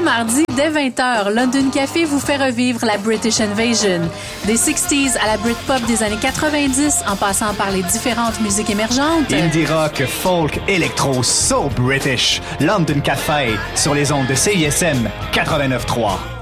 mardi, dès 20h, London Café vous fait revivre la British Invasion. Des 60s à la Britpop des années 90, en passant par les différentes musiques émergentes. Indie rock, folk, électro, so British. London Café, sur les ondes de CISM 89.3.